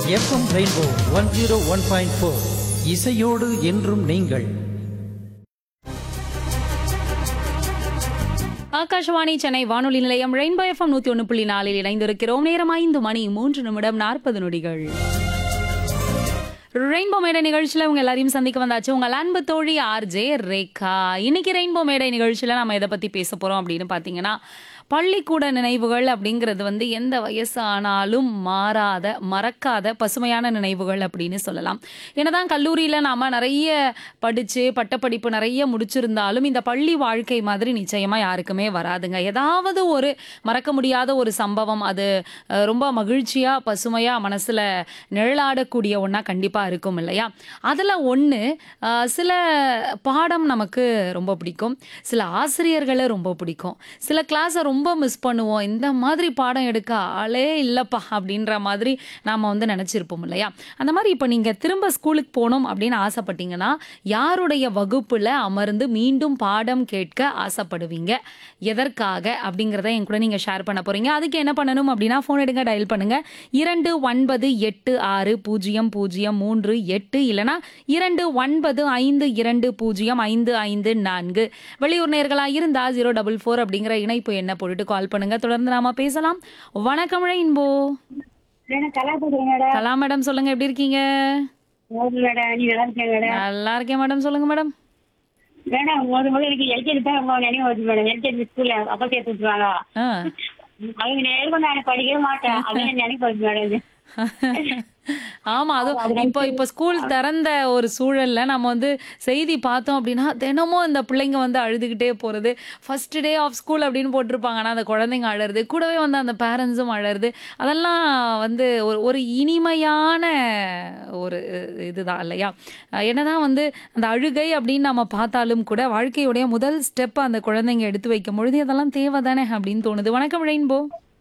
FM rainbow 101.4 இசையோடு என்றும் நீங்கள். ஆகாஷவாணி சென்னை வானொலி நிலையம் ரெயின்போ எஃப்எம் 101.4 இணைந்திருக்கிறோம். நேரம் 5:03 ரெயின்போ மேடை நிகழ்ச்சியில உங்க எல்லாரையும் சந்திக்க வந்தாச்சு. உங்கள் அன்பு தோழி ஆர்ஜே ரேகா. இன்னைக்கு ரெயின்போ மேடை நிகழ்ச்சியில நம்ம எதை பத்தி பேச போறோம் அப்படின்னு பாத்தீங்கன்னா, பள்ளிக்கூட நினைவுகள் அப்படிங்கிறது வந்து எந்த வயசு ஆனாலும் மாறாத, மறக்காத பசுமையான நினைவுகள் அப்படின்னு சொல்லலாம். என்னதான் கல்லூரியில நாம நிறைய படிச்சு பட்டப்படிப்பு நிறைய முடிச்சிருந்தாலும் இந்த பள்ளி வாழ்க்கை மாதிரி நிச்சயமா யாருக்குமே வராதுங்க. ஏதாவது ஒரு மறக்க முடியாத ஒரு சம்பவம் அது ரொம்ப மகிழ்ச்சியா பசுமையா மனசுல நிழலாடக்கூடிய ஒண்ணா கண்டிப்பா இருக்கும் இல்லையா? அதுல ஒண்ணு, சில பாடம் நமக்கு ரொம்ப பிடிக்கும், சில ஆசிரியர்களை ரொம்ப பிடிக்கும், சில கிளாஸை ரொம்ப மிஸ் பண்ணுவோம். இந்த மாதிரி பாடம் எடுக்க ஆளே இல்லப்பா அப்படின்ற மாதிரி நாம வந்து நினைச்சிருப்போம் இல்லையா? அந்த மாதிரி இப்ப நீங்க திரும்ப ஸ்கூலுக்கு போகணும் அப்படின்னு ஆசைப்பட்டீங்கன்னா யாருடைய வகுப்புல அமர்ந்து மீண்டும் பாடம் கேட்க ஆசைப்படுவீங்க, எதற்காக அப்படிங்கிறத என் கூட நீங்க ஷேர் பண்ண போறீங்க. அதுக்கு என்ன பண்ணணும் அப்படின்னா, போன் எடுங்க, டயல் பண்ணுங்க 29860038 இல்லைனா 2952205554. வெளியூர் நேர்களா இருந்தா 044 அப்படிங்கிற இணைப்பு என்ன போட்டுட்டு கால் பண்ணுங்க. தொடர்ந்து நாம பேசலாம். வணக்கம் ரெயின்போ. கலா மேடம் சொல்லுங்க, எப்படி இருக்கீங்க? நல்லா இருக்கேன் மேடம், சொல்லுங்க மேடம். மேடம் முதல்ல எனக்கு எல்கேஜி தான் ரொம்ப நினைவு வருது மேடம். எல்கேஜி ஸ்கூல்ல அப்பா சேர்த்து விட்டுருவாங்க. ஆ. அவங்க நேரம் நான் படிக்கவே மாட்டேன். அதே நினைவு வருது மேடம். ஆமா, அதுவும் இப்போ ஸ்கூல் திறந்த ஒரு சூழல்ல நம்ம வந்து செய்தி பார்த்தோம் அப்படின்னா தினமும் இந்த பிள்ளைங்க வந்து அழுதுகிட்டே போறது. ஃபர்ஸ்ட் டே ஆஃப் ஸ்கூல் அப்படின்னு போட்டிருப்பாங்க, ஆனால் அந்த குழந்தைங்க அழறது, கூடவே வந்து அந்த பேரண்ட்ஸும் அழறது. அதெல்லாம் வந்து ஒரு இனிமையான ஒரு இதுதான் இல்லையா? என்னதான் வந்து அந்த அழுகை அப்படின்னு நம்ம பார்த்தாலும் கூட வாழ்க்கையுடைய முதல் ஸ்டெப் அந்த குழந்தைங்க எடுத்து வைக்கும் பொழுது அதெல்லாம் தேவைதானே அப்படின்னு தோணுது. வணக்கம் ரெயின்போ.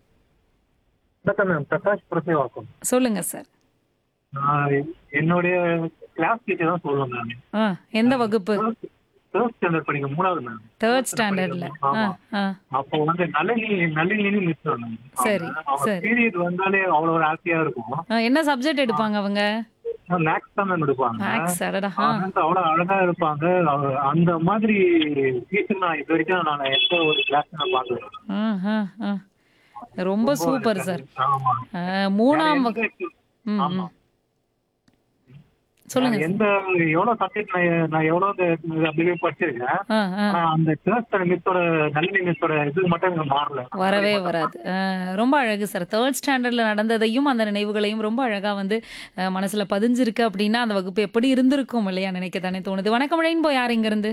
பிரகாஷ் பிரசேவாக்கம். சொல்லுங்க சார். என்னுடைய கிளாஸ் டீச்சர் தான் சொல்லுவேன் மேம். எந்த வகுப்பு? தேர்ட் ஸ்டாண்டர்ட் படிக்க 3வது மேம். தேர்ட் ஸ்டாண்டர்ட்ல. அப்போ வந்து நல்லினி மிஸ் மேம். சரி சரி. பீரியட் வந்தாலே அவ்வளவு ஒரு ஹாப்பியா இருக்கும். என்ன சப்ஜெக்ட் எடுப்பாங்க அவங்க? மேக்ஸ் தான் மேம் எடுப்பாங்க. மேக்ஸ். அடடா. அவ்வளவு அழகா இருப்பாங்க. அந்த மாதிரி டீச்சர் நான் இது வரைக்கும் நான் எந்த ஒரு கிளாஸ் நான் பாக்கல. ரொம்ப சூப்பர் சார். ஆமா. 3ஆம் ஆமா. சொல்லுங்க. எவ்வளவு சப்ஜெக்ட் நான் எவ்வளவு படிச்சிருக்கேன். அந்த தேர்ட் மிஸ்ஸோட நல்லி மிஸ்ஸோட இது மட்டும் இங்க மாறல, வரவே வராது. ரொம்ப அழகு சார். தேர்ட் ஸ்டாண்டர்ட்ல நடந்ததையும் அந்த நினைவுகளையும் ரொம்ப அழகா வந்து மனசுல பதிஞ்சிருக்கு அப்படின்னா அந்த வகுப்பு எப்படி இருந்திருக்கும் இல்லையா, நினைக்க தானே தோணுது. வணக்கம் ரெயின்போ. யார் இங்க இருந்து?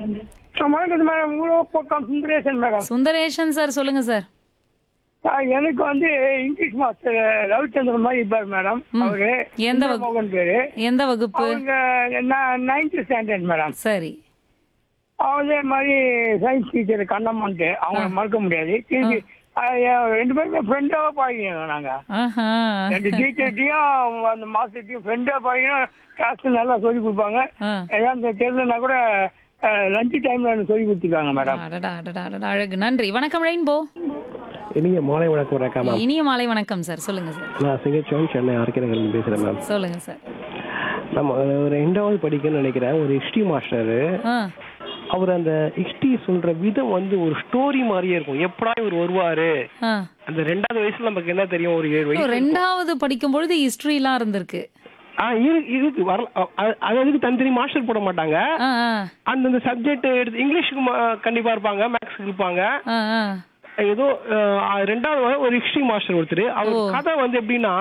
சுந்தரேஷன் சார், சொல்லுங்க சார். எனக்கு வந்து இங்கிலீஷ் மாஸ்டர் ரவிச்சந்திரன் மாதிரி இருப்பார் மேடம். அவரு எந்த மோகன் பேரு. எந்த வகுப்பு? 9th standard madam. சரி. அதே மாதிரி சயின்ஸ் டீச்சர் கண்ணம்மான்ட்டு, அவங்க மறக்க முடியாது. திருப்பி 2 பேருமே ஃப்ரெண்டாவா பாருங்க. நாங்க 2 டீச்சர்ட்டையும் அந்த மாஸ்டர்ட்டையும் ஃப்ரெண்டா பாருங்க. கிளாஸ் நல்லா சொல்லி கொடுப்பாங்க. ஏதாவது தெரியலன்னா கூட லஞ்ச் டைம்ல சொல்லி கொடுத்துருக்காங்க மேடம். அழகு. நன்றி. வணக்கம் ரெயின்போ. இனிய மாலை வணக்கம் ரேகா மேம். இனிய மாலை வணக்கம் சார், சொல்லுங்க சார். நான் சிங்கச்சோன் சென்னை ஆர்கேநகர்ல பேசுறேன் மேம். சொல்லுங்க சார். நம்ம ஒரு 2வது படிக்கணும்னு நினைக்கிறேன். ஒரு ஹிஸ்டரி மாஸ்டர். அவர் அந்த ஹிஸ்டரி சொல்ற விதம் வந்து ஒரு ஸ்டோரி மாதிரியே இருக்கும். எப்படா இவர் வருவாரு. அந்த 2வது வயசுல நமக்கு என்ன தெரியும், ஒரு 7 வயசு. 2வது படிக்கும் பொழுது ஹிஸ்டரி எல்லாம் இருந்திருக்கு. இருக்கு அதுக்கு தனித்தனி மாஸ்டர் போட மாட்டாங்க. அந்த சப்ஜெக்ட் எடுத்து இங்கிலீஷுக்கு கண்டிப்பா இருப்பாங்க, மேக்ஸுக்கு இருப்பாங்க. ஏதோ 2வது ஒரு ஹிஸ்டரி மாஸ்டர் ஒருத்தர். அவர் கதை வந்து எப்படின்னா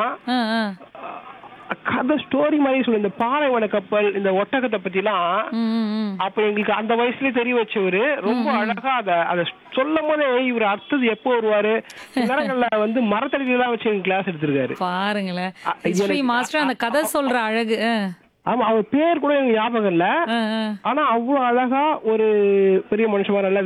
கதை ஸ்டோரி மாதிரி சொல்லு. இந்த பாலைவன கப்பல், இந்த ஒட்டகத்தை பத்தி எல்லாம் அப்ப எங்களுக்கு அந்த வயசுலயே தெரிய வச்சவரு. ரொம்ப அழகா அதை சொல்லும் போதே இவர் அடுத்தது எப்போ வருவாரு, நேரங்கள்ல வந்து மரத்தடிலாம் வச்சு எங்க கிளாஸ் எடுத்திருக்காரு பாருங்களேன். ஹிஸ்டரி மாஸ்டர் அந்த கதை சொல்ற அழகு. ஆமா, அவர் பேர் கூட எனக்கு ஞாபகம் இல்ல. ஆனா அவ்வளவு அழகா ஒரு பெரிய மனுஷன் நல்லா